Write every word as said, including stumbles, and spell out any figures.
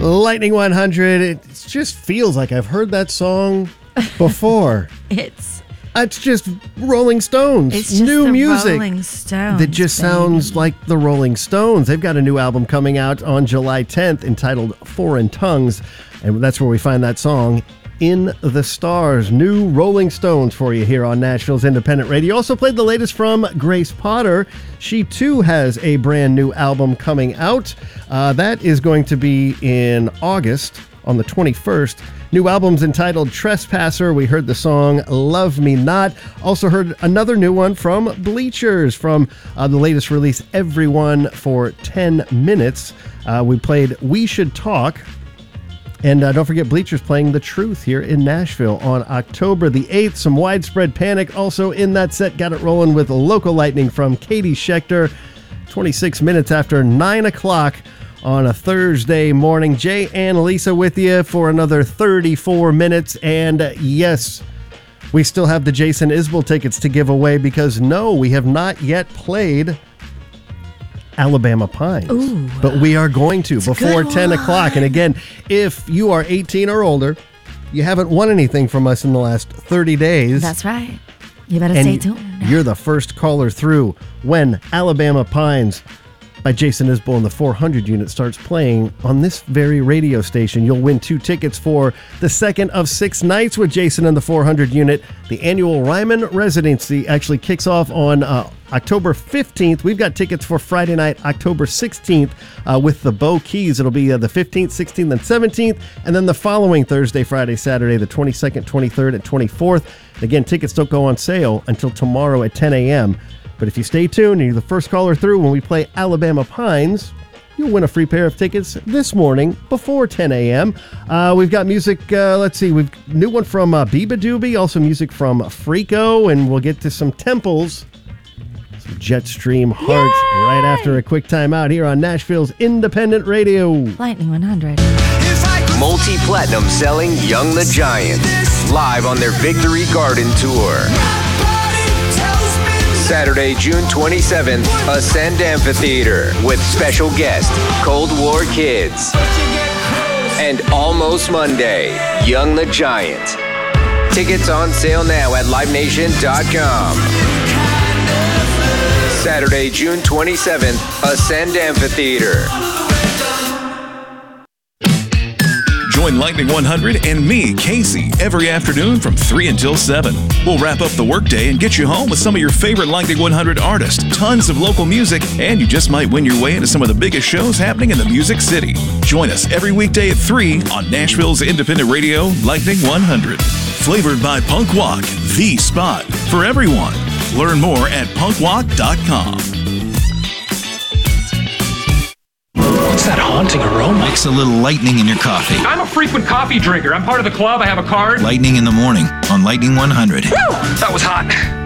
Lightning one hundred, it just feels like I've heard that song before. it's It's just Rolling Stones. It's just new the music Rolling Stones, that just baby. sounds like the Rolling Stones. They've got a new album coming out on July tenth entitled Foreign Tongues, and that's where we find that song, In the Stars. New Rolling Stones for you here on Nashville's Independent Radio. Also played the latest from Grace Potter. She too has a brand new album coming out. Uh, that is going to be in August on the twenty-first. New album's entitled Trespasser. We heard the song Love Me Not. Also heard another new one from Bleachers from uh, the latest release, Everyone for ten minutes. Uh, we played We Should Talk. And uh, don't forget, Bleachers playing The Truth here in Nashville on October the eighth. Some Widespread Panic also in that set. Got it rolling with Local Lightning from Katie Schechter. twenty-six minutes after nine o'clock on a Thursday morning. Jay and Lisa with you for another thirty-four minutes. And uh, yes, we still have the Jason Isbell tickets to give away because no, we have not yet played Alabama Pines. Ooh, but we are going to before ten o'clock. And again, if you are eighteen or older, you haven't won anything from us in the last thirty days. That's right. You better and stay tuned. You're the first caller through when Alabama Pines by Jason Isbell and the four hundred unit starts playing on this very radio station. You'll win two tickets for the second of six nights with Jason and the four hundred unit. The annual Ryman residency actually kicks off on uh, October fifteenth. We've got tickets for Friday night, October sixteenth, uh, with the Bo Keys. It'll be uh, the fifteenth, sixteenth, and seventeenth. And then the following Thursday, Friday, Saturday, the twenty-second, twenty-third, and twenty-fourth. Again, tickets don't go on sale until tomorrow at ten a.m. But if you stay tuned and you're the first caller through when we play Alabama Pines, you'll win a free pair of tickets this morning before ten a.m. Uh, we've got music, uh, let's see, we've new one from uh, Biba Doobie, also music from Freako, and we'll get to some Temples, some Jetstream Heart Yay! right after a quick time out here on Nashville's Independent Radio. Lightning one hundred. Multi-platinum selling Young the Giant, live on their Victory Garden Tour. Saturday, June twenty-seventh, Ascend Amphitheater with special guest, Cold War Kids. And Almost Monday, Young the Giant. Tickets on sale now at live nation dot com. Saturday, June twenty-seventh, Ascend Amphitheater. Join Lightning one hundred and me, Casey, every afternoon from three until seven. We'll wrap up the workday and get you home with some of your favorite Lightning one hundred artists, tons of local music, and you just might win your way into some of the biggest shows happening in the Music City. Join us every weekday at three on Nashville's Independent Radio, Lightning one hundred. Flavored by Punk Walk, the spot for everyone. Learn more at punk walk dot com. What's that haunting aroma? Mix a little lightning in your coffee. I'm a frequent coffee drinker. I'm part of the club. I have a card. Lightning in the morning on Lightning one hundred. Woo! That was hot.